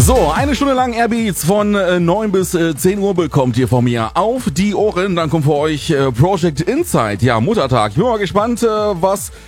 So, eine Stunde lang Airbeats von 9 bis 10 Uhr bekommt ihr von mir auf die Ohren. Dann kommt für euch Project Insight, ja, Muttertag. Ich bin mal gespannt, was